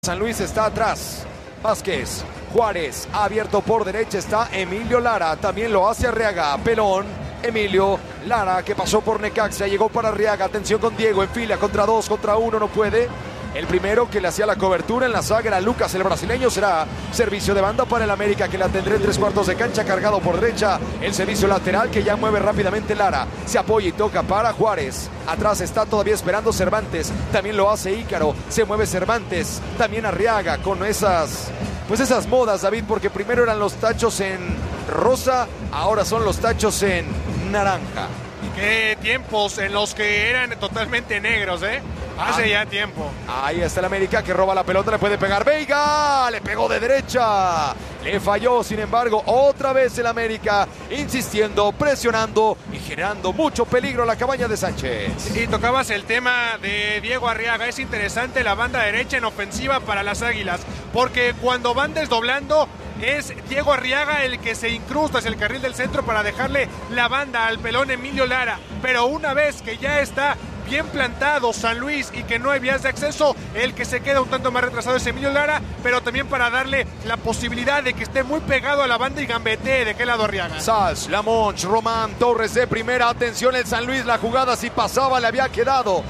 San Luis está atrás. Vázquez, Juárez, abierto por derecha está Emilio Lara, también lo hace Arriaga, Pelón, Emilio Lara que pasó por Necaxa, llegó para Arriaga, atención con Diego, en fila, contra 2, contra 1, no puede. El primero que le hacía la cobertura en la saga era Lucas, el brasileño. Será servicio de banda para el América, que la tendrá en 3/4 de cancha, cargado por derecha. El servicio lateral que ya mueve rápidamente Lara. Se apoya y toca para Juárez. Atrás está todavía esperando Cervantes. También lo hace Ícaro. Se mueve Cervantes. También Arriaga con esas modas, David, porque primero eran los tachos en rosa, ahora son los tachos en naranja. Qué tiempos en los que eran totalmente negros, ¿eh? Hace ya tiempo. Ahí está el América que roba la pelota, le puede pegar Veiga, le pegó de derecha, le falló, sin embargo, otra vez el América insistiendo, presionando y generando mucho peligro a la cabaña de Sánchez. Y tocabas el tema de Diego Arriaga, es interesante la banda derecha en ofensiva para las Águilas, porque cuando van desdoblando es Diego Arriaga el que se incrusta hacia el carril del centro para dejarle la banda al pelón Emilio Lara, pero una vez que ya está bien plantado San Luis y que no hay vías de acceso, el que se queda un tanto más retrasado es Emilio Lara, pero también para darle la posibilidad de que esté muy pegado a la banda y gambetee de qué lado Arriaga. Sals, Lamonch, Román, Torres de primera, atención el San Luis, la jugada si pasaba le había quedado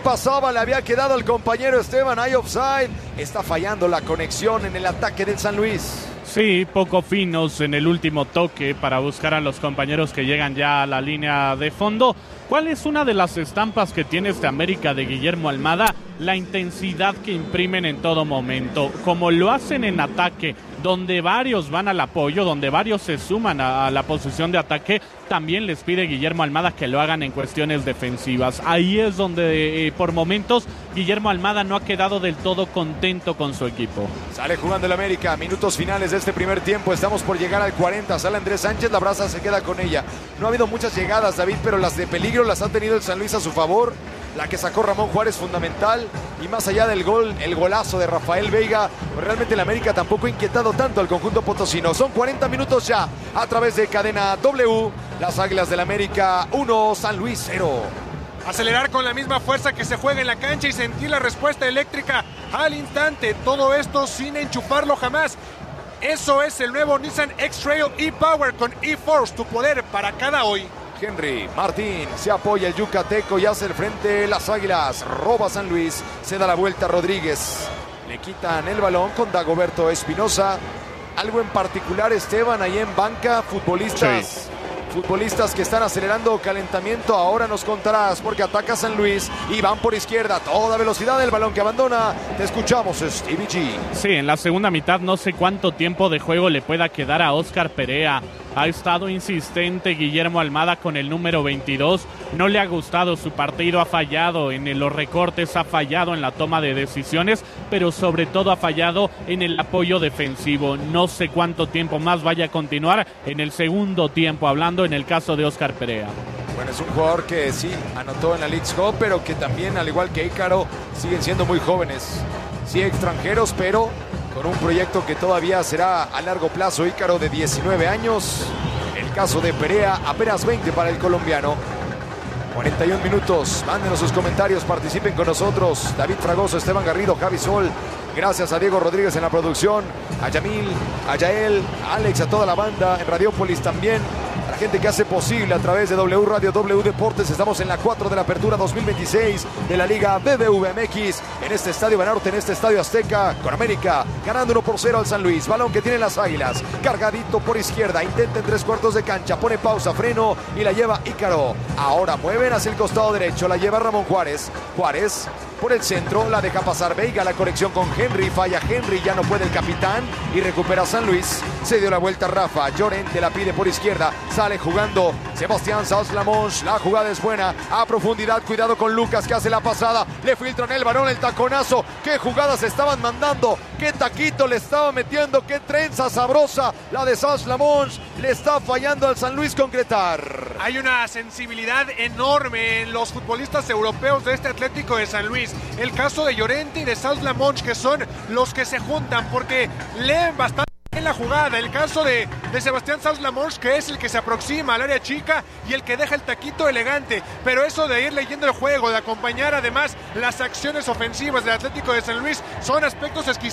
al compañero Esteban, hay offside, está fallando la conexión en el ataque del San Luis. Sí, poco finos en el último toque para buscar a los compañeros que llegan ya a la línea de fondo. ¿Cuál es una de las estampas que tiene este América de Guillermo Almada? La intensidad que imprimen en todo momento, como lo hacen en ataque, donde varios van al apoyo, donde varios se suman a la posición de ataque, también les pide Guillermo Almada que lo hagan en cuestiones defensivas. Ahí es donde por momentos Guillermo Almada no ha quedado del todo contento con su equipo. Sale jugando el América, minutos finales de este primer tiempo, estamos por llegar al 40, sale Andrés Sánchez, la Brasa se queda con ella. No ha habido muchas llegadas, David, pero las de peligro las ha tenido el San Luis a su favor. La que sacó Ramón Juárez fundamental, y más allá del gol, el golazo de Rafael Veiga, pues realmente el América tampoco ha inquietado tanto al conjunto potosino. Son 40 minutos ya a través de Cadena W. Las Águilas del América 1, San Luis 0. Acelerar con la misma fuerza que se juega en la cancha y sentir la respuesta eléctrica al instante. Todo esto sin enchufarlo jamás. Eso es el nuevo Nissan X-Trail e-Power con e-Force, tu poder para cada hoy. Henry Martín, se apoya el yucateco y hace el frente las Águilas, roba San Luis, se da la vuelta Rodríguez, le quitan el balón con Dagoberto Espinosa. Algo en particular, Esteban, ahí en banca, futbolistas que están acelerando calentamiento, ahora nos contarás, porque ataca San Luis y van por izquierda, toda velocidad del balón que abandona. Te escuchamos, Stevie G. Sí, en la segunda mitad no sé cuánto tiempo de juego le pueda quedar a Óscar Perea. Ha estado insistente Guillermo Almada con el número 22, no le ha gustado su partido, ha fallado en los recortes, ha fallado en la toma de decisiones, pero sobre todo ha fallado en el apoyo defensivo. No sé cuánto tiempo más vaya a continuar en el segundo tiempo, hablando en el caso de Óscar Perea. Bueno, es un jugador que sí anotó en la Leagues Cup, pero que también, al igual que Ícaro, siguen siendo muy jóvenes. Sí, extranjeros, pero con un proyecto que todavía será a largo plazo. Ícaro de 19 años, el caso de Perea apenas 20 para el colombiano. 41 minutos, mándenos sus comentarios, participen con nosotros. David Fragoso, Esteban Garrido, Javi Sol. Gracias a Diego Rodríguez en la producción, a Yamil, a Yael, a Alex, a toda la banda en Radiopolis también. A la gente que hace posible a través de W Radio, W Deportes. Estamos en la 4 de la apertura 2026 de la Liga BBVA-MX en este Estadio Banorte, en este Estadio Azteca, con América ganando 1-0 al San Luis. Balón que tienen las Águilas, cargadito por izquierda, intenta en 3/4 de cancha, pone pausa, freno y la lleva Ícaro. Ahora mueven hacia el costado derecho, la lleva Ramón Juárez. Juárez por el centro, la deja pasar Veiga, la conexión con Henry, falla Henry, ya no puede el capitán y recupera San Luis. Se dio la vuelta Rafa, Llorente la pide por izquierda, sale jugando Sebastián Sals-Lamonch, la jugada es buena, a profundidad, cuidado con Lucas que hace la pasada, le filtran el balón, el taconazo, qué jugadas estaban mandando, qué taquito le estaba metiendo, qué trenza sabrosa la de Sals-Lamonch, le está fallando al San Luis concretar. Hay una sensibilidad enorme en los futbolistas europeos de este Atlético de San Luis. El caso de Llorente y de Sals-Lamonch, que son los que se juntan porque leen bastante bien la jugada. El caso de Sebastián Saus-Lamors, que es el que se aproxima al área chica y el que deja el taquito elegante. Pero eso de ir leyendo el juego, de acompañar además las acciones ofensivas del Atlético de San Luis, son aspectos exquisitos